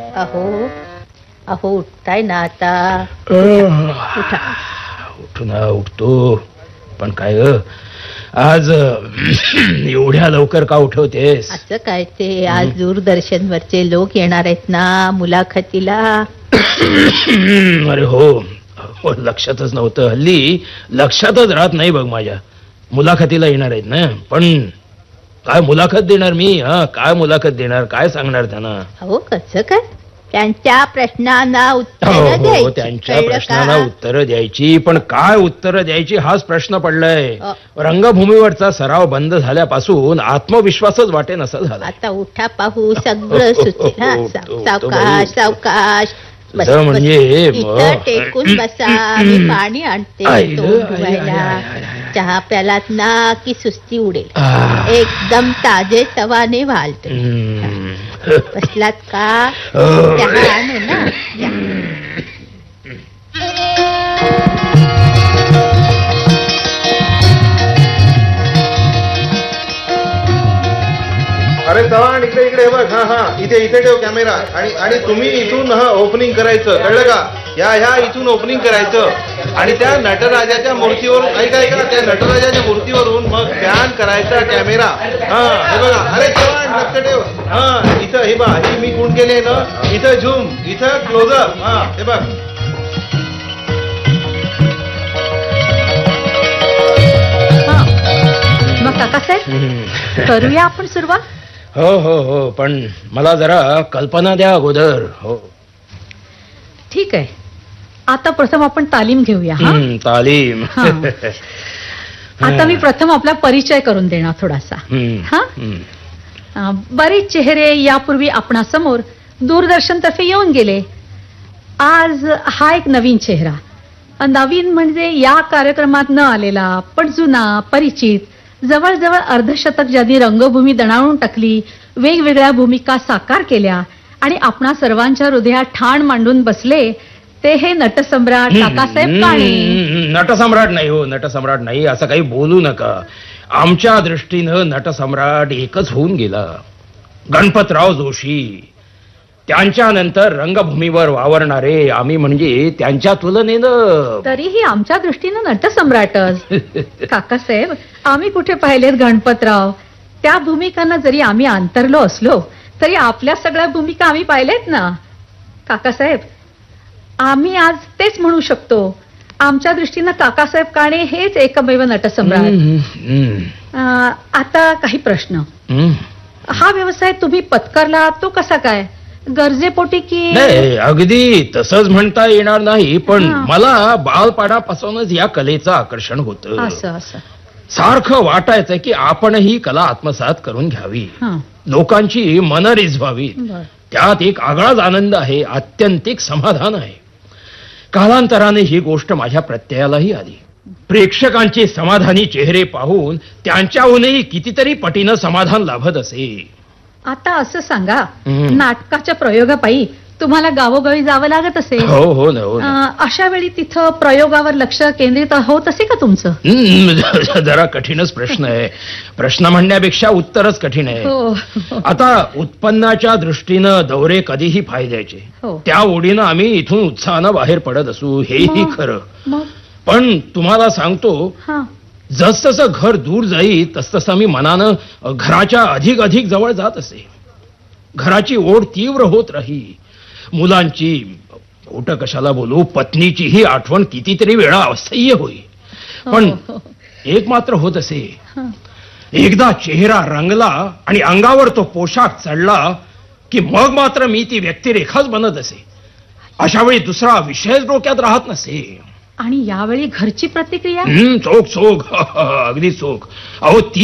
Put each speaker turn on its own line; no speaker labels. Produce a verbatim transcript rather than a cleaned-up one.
अहो अहो उठताय ना आता. उठा.
उठू ना उठतो पण काय ग आज एवढ्या लवकर का उठवतेस?
असं काय ते आज दूरदर्शनवरचे लोक येणार आहेत ना मुलाखतीला.
अरे हो हो लक्षातच नव्हतं. हल्ली लक्षातच राहत नाही बघ माझ्या. मुलाखतीला येणार आहेत ना पण काय मुलाखत देणार मी? हा काय मुलाखत देणार? काय सांगणार त्यांना?
हो कसं काय? त्यांच्या प्रश्नांना उत्तर
हो
द्यायची.
त्यांच्या प्रश्नांना उत्तरं द्यायची पण काय उत्तरं द्यायची हाच प्रश्न पडलाय. रंगभूमीवरचा सराव बंद झाल्यापासून आत्मविश्वासच वाटे नसा झाला.
आता उठा पाहू सगळं सुचेल. हा, सावकाश सावकाश बस,
म्हणजे
इथं टेकून बसा. मी पाणी आणते तोंड धुवायला. चहा प्यालात ना की सुस्ती उडेल. एकदम ताजे तवाने व्हाल तुम्ही. बसलात का? चहा आणू ना.
अरे चव्हाण इकडे इकडे बघ. हा हा इथे इथे ठेव कॅमेरा. आणि आणि तुम्ही इथून हा ओपनिंग करायचं कळलं का? ह्या ह्या इथून ओपनिंग करायचं आणि त्या नटराजाच्या मूर्तीवरून ऐका ऐका त्या नटराजाच्या मूर्तीवरून मग पॅन करायचा कॅमेरा. हा हे बघा. अरे चव्हाण लक्ष ठेव. हा इथं हे बघा ही मी गुण केले ना. इथं झूम इथं क्लोजअप. हा हे बघ.
मग काकासाहेब करूया आपण सुरुवात.
हो हो हो पण मला जरा कल्पना द्या अगोदर. हो
ठीक आहे. आता प्रथम आपण तालीम घेऊया.
हम्म, तालीम.
आता मी प्रथम आपला परिचय करून देणार थोडासा. हा बरेच चेहरे यापूर्वी आपणासमोर दूरदर्शन तर्फे येऊन गेले. आज हा एक नवीन चेहरा. नवीन म्हणजे या कार्यक्रमात न आलेला पण जुना परिचित. जवळजवळ अर्धशतक ज्यांनी रंगभूमी दणावून टाकली, वेगवेगळ्या भूमिका साकार केल्या आणि आपणा सर्वांच्या हृदयात ठाण मांडून बसले ते हे नटसम्राट काकासाहेब काणे.
नटसम्राट नाही हो नटसम्राट नाही असं काही बोलू नका. आमच्या दृष्टीनं नटसम्राट एकच होऊन गेला. गणपतराव जोशी. त्यांच्यानंतर रंगभूमीवर वावरणारे आम्ही म्हणजे त्यांच्या तुलनेनं.
तरीही आमच्या दृष्टीनं नटसम्राटच. काकासाहेब आम्ही कुठे पाहिलेत गणपतराव. त्या भूमिकांना जरी आम्ही अंतरलो असलो तरी आपल्या सगळ्या भूमिका आम्ही पाहिलेत ना. काकासाहेब आम्ही आज तेच म्हणू शकतो. आमच्या दृष्टीनं काकासाहेब काणे हेच एकमेव नटसम्राट. आता काही प्रश्न. हा व्यवसाय तुम्ही पत्करला तो कसा काय? गरजेपोटी की?
नाही अगदी तसंच म्हणता येणार नाही पण मला बालपणापासूनच या कलेचं आकर्षण होतं.
असं असं
सारखं वाटायचं की आपण ही कला आत्मसात करून घ्यावी, लोकांची मनं रिझवावी. त्यात एक आगळाच आनंद आहे, आत्यंतिक समाधान आहे. कालांतराने ही गोष्ट माझ्या प्रत्ययालाही आली. प्रेक्षकांचे समाधानी चेहरे पाहून त्यांच्याहूनही कितीतरी पटीनं समाधान लाभत असे.
आता असं सांगा नाटकाच्या प्रयोगापायी तुम्हाला गावोगावी जावं लागत असेल.
हो हो ना, हो ना.
अशा वेळी तिथं प्रयोगावर लक्ष केंद्रित होत असे का तुमचं?
जरा कठीणच प्रश्न आहे. प्रश्न म्हणण्यापेक्षा उत्तरच कठीण आहे. आता उत्पन्नाच्या दृष्टीनं दौरे कधीही फायद्याचे. त्या ओढीनं आम्ही इथून उत्साहानं बाहेर पडत असू हेही खरं. पण तुम्हाला सांगतो जसजसं घर दूर जाई तसतसं मी मनानं घराच्या अधिक अधिक जवळ जात असे. घराची ओढ तीव्र होत राही. मुलांची खोटं कशाला बोलू पत्नीचीही आठवण कितीतरी वेळा असह्य होई. पण एक मात्र होत असे, एकदा चेहरा रंगला आणि अंगावर तो पोशाख चढला की मग मात्र मी ती व्यक्तिरेखाच बनत असे. अशा वेळी दुसरा विषयच डोक्यात राहत नसे.
आणि यावेळी घरची प्रतिक्रिया?
चोख चोख अगदी चोख. अहो ती